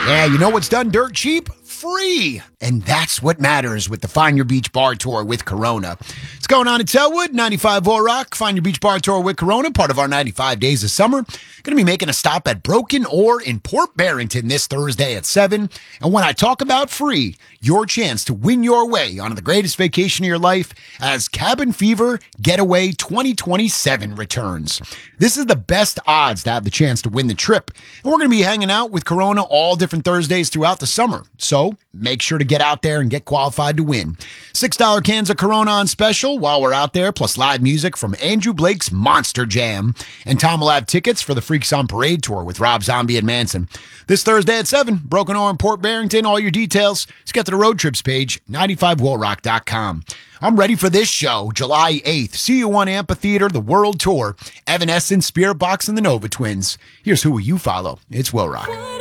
Yeah, you know what's done dirt cheap? Free. And that's what matters with the Find Your Beach Bar Tour with Corona. It's going on at Telwood, 95 Vol Rock. Find Your Beach Bar Tour with Corona, part of our 95 Days of Summer. Going to be making a stop at Broken Oar in Port Barrington this Thursday at 7. And when I talk about free, your chance to win your way onto the greatest vacation of your life as Cabin Fever Getaway 2027 returns. This is the best odds to have the chance to win the trip. And we're going to be hanging out with Corona all different Thursdays throughout the summer. So make sure to get out there and get qualified to win. $6 cans of Corona on special while we're out there, plus live music from Andrew Blake's Monster Jam. And Tom will have tickets for the Freaks on Parade tour with Rob Zombie and Manson. This Thursday at 7, Broken Oar in Port Barrington. All your details, just get to the road trips page, 95wolrock.com. I'm ready for this show, July 8th. See you on Amphitheater, the World Tour, Evanescence, Spirit Box, and the Nova Twins. Here's Who Will You Follow? It's Will Rock.